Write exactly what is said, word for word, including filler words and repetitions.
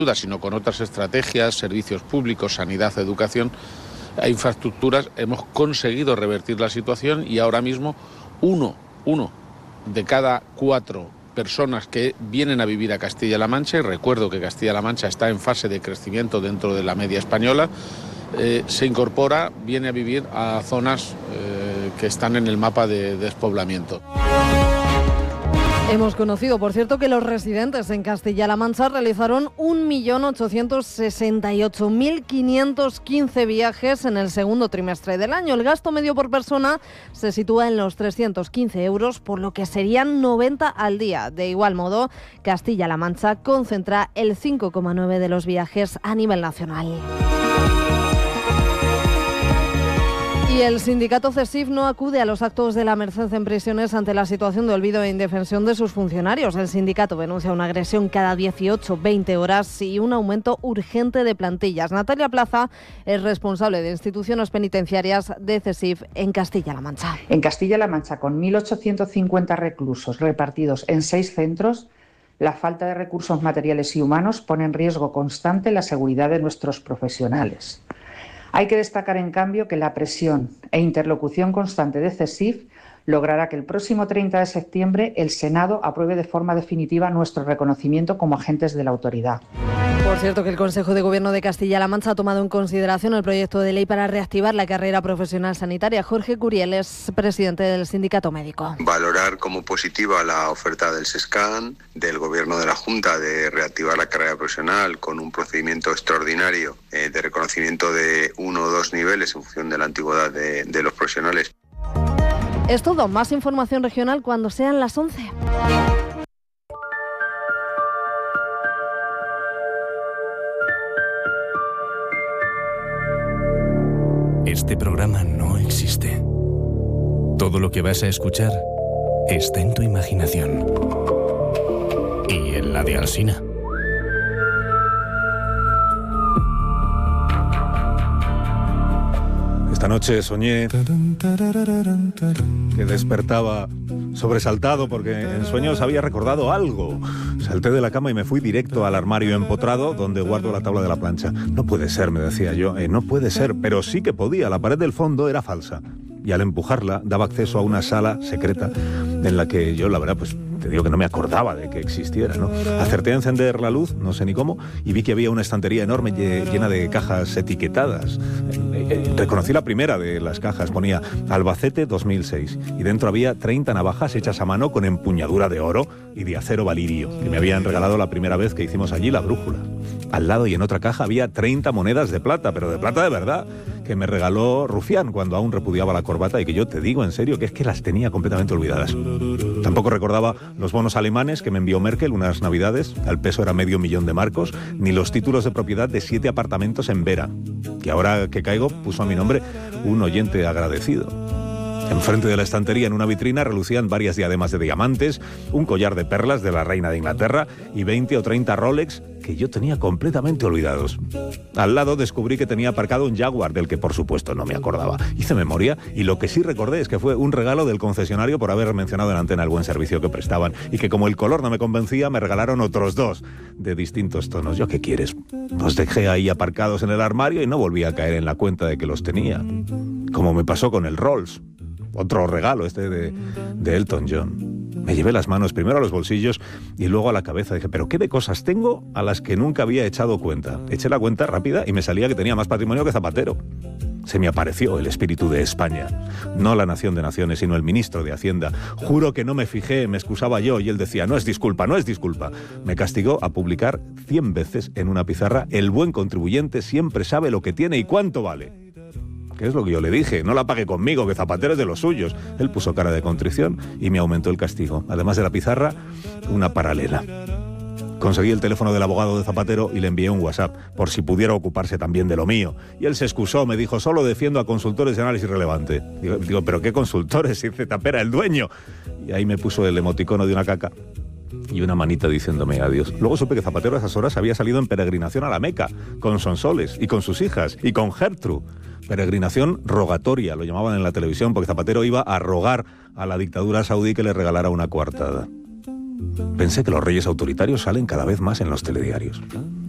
sino con otras estrategias, servicios públicos, sanidad, educación, infraestructuras, hemos conseguido revertir la situación y ahora mismo uno, uno de cada cuatro personas que vienen a vivir a Castilla-La Mancha, y recuerdo que Castilla-La Mancha está en fase de crecimiento dentro de la media española, eh, se incorpora, viene a vivir a zonas eh, que están en el mapa de despoblamiento. Hemos conocido, por cierto, que los residentes en Castilla-La Mancha realizaron un millón ochocientos sesenta y ocho mil quinientos quince viajes en el segundo trimestre del año. El gasto medio por persona se sitúa en los trescientos quince euros, por lo que serían noventa al día. De igual modo, Castilla-La Mancha concentra el cinco coma nueve de los viajes a nivel nacional. Y el sindicato CESIF no acude a los actos de la Merced en prisiones ante la situación de olvido e indefensión de sus funcionarios. El sindicato denuncia una agresión cada dieciocho a veinte horas y un aumento urgente de plantillas. Natalia Plaza es responsable de instituciones penitenciarias de CESIF en Castilla-La Mancha. En Castilla-La Mancha, con mil ochocientos cincuenta reclusos repartidos en seis centros, la falta de recursos materiales y humanos pone en riesgo constante la seguridad de nuestros profesionales. Hay que destacar, en cambio, que la presión e interlocución constante de CESIF logrará que el próximo treinta de septiembre el Senado apruebe de forma definitiva nuestro reconocimiento como agentes de la autoridad. Por cierto, que el Consejo de Gobierno de Castilla-La Mancha ha tomado en consideración el proyecto de ley para reactivar la carrera profesional sanitaria. Jorge Curiel es presidente del Sindicato Médico. Valorar como positiva la oferta del SESCAN, del Gobierno de la Junta, de reactivar la carrera profesional con un procedimiento extraordinario eh, de reconocimiento de uno o dos niveles en función de la antigüedad de, de los profesionales. Es todo. Más información regional cuando sean las once. Este programa no existe. Todo lo que vas a escuchar está en tu imaginación. Y en la de Alsina. Esta noche soñé que despertaba sobresaltado porque en sueños había recordado algo. Salté de la cama y me fui directo al armario empotrado donde guardo la tabla de la plancha. No puede ser, me decía yo, eh, no puede ser, pero sí que podía. La pared del fondo era falsa y al empujarla daba acceso a una sala secreta en la que yo, la verdad, pues te digo que no me acordaba de que existiera, ¿no? Acerté a encender la luz, no sé ni cómo, y vi que había una estantería enorme llena de cajas etiquetadas. Reconocí la primera de las cajas, ponía Albacete dos mil seis, y dentro había treinta navajas hechas a mano con empuñadura de oro y de acero valirio, que me habían regalado la primera vez que hicimos allí la brújula. Al lado y en otra caja había treinta monedas de plata, pero de plata de verdad, que me regaló Rufián cuando aún repudiaba la corbata y que yo te digo en serio que es que las tenía completamente olvidadas. Tampoco recordaba los bonos alemanes que me envió Merkel unas navidades, al peso era medio millón de marcos, ni los títulos de propiedad de siete apartamentos en Vera, que ahora que caigo puso a mi nombre un oyente agradecido. Enfrente de la estantería, en una vitrina, relucían varias diademas de diamantes, un collar de perlas de la reina de Inglaterra y veinte o treinta Rolex que yo tenía completamente olvidados. Al lado descubrí que tenía aparcado un Jaguar, del que por supuesto no me acordaba. Hice memoria y lo que sí recordé es que fue un regalo del concesionario por haber mencionado en antena el buen servicio que prestaban y que como el color no me convencía, me regalaron otros dos de distintos tonos. ¿Yo qué quieres? Los dejé ahí aparcados en el armario y no volví a caer en la cuenta de que los tenía. Como me pasó con el Rolls. Otro regalo este de, de Elton John. Me llevé las manos primero a los bolsillos y luego a la cabeza. Dije, ¿pero qué de cosas tengo a las que nunca había echado cuenta? Eché la cuenta rápida y me salía que tenía más patrimonio que Zapatero. Se me apareció el espíritu de España. No la nación de naciones, sino el ministro de Hacienda. Juro que no me fijé, me excusaba yo y él decía, no es disculpa, no es disculpa. Me castigó a publicar cien veces en una pizarra, el buen contribuyente siempre sabe lo que tiene y cuánto vale. ¿Qué es lo que yo le dije? No la pague conmigo, que Zapatero es de los suyos. Él puso cara de contrición y me aumentó el castigo. Además de la pizarra, una paralela. Conseguí el teléfono del abogado de Zapatero y le envié un WhatsApp, por si pudiera ocuparse también de lo mío. Y él se excusó, me dijo, solo defiendo a consultores de análisis relevante. Digo, digo ¿pero qué consultores? Si Zapera el dueño. Y ahí me puso el emoticono de una caca y una manita diciéndome adiós. Luego supe que Zapatero a esas horas había salido en peregrinación a la Meca, con Sonsoles y con sus hijas y con Gertrude. Peregrinación rogatoria, lo llamaban en la televisión, porque Zapatero iba a rogar a la dictadura saudí que le regalara una coartada. Pensé que los reyes autoritarios salen cada vez más en los telediarios.